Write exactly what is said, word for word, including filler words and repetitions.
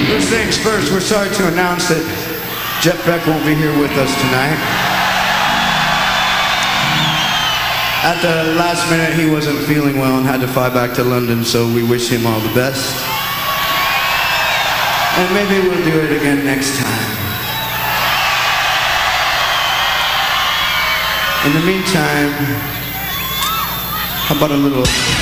First things first, we're sorry to announce that Jeff Beck won't be here with us tonight. At the last minute, he wasn't feeling well and had to fly back to London, so we wish him all the best. And maybe we'll do it again next time. In the meantime, how about a little...